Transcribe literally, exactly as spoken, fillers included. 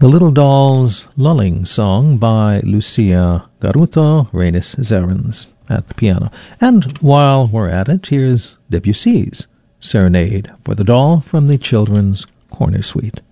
The Little Dolls' Lulling Song by Lucia Garuto Reyes Zerens at the piano. And while we're at it, here's Debussy's Serenade for the Doll from the Children's Corner Suite.